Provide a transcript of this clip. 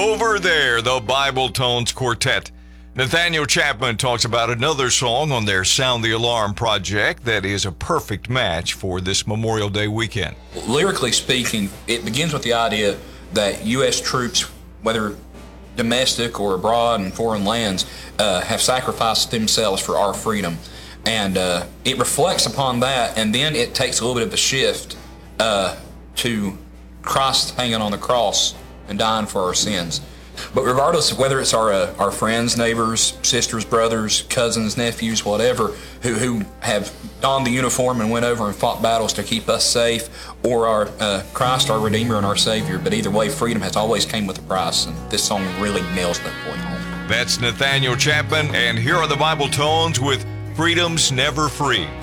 Over there, the Bible Tones Quartet. Nathaniel Chapman talks about another song on their Sound the Alarm project that is a perfect match for this Memorial Day weekend. Lyrically speaking, it begins with the idea that U.S. troops, whether domestic or abroad in foreign lands, have sacrificed themselves for our freedom. And it reflects upon that, and then it takes a little bit of a shift to Christ hanging on the cross and dying for our sins. But regardless of whether it's our friends, neighbors, sisters, brothers, cousins, nephews, whatever, who have donned the uniform and went over and fought battles to keep us safe, or our Christ, our Redeemer and our Savior, but either way, freedom has always came with a price, and this song really nails that point home. That's Nathaniel Chapman, and here are the Bible Tones with Freedom's Never Free.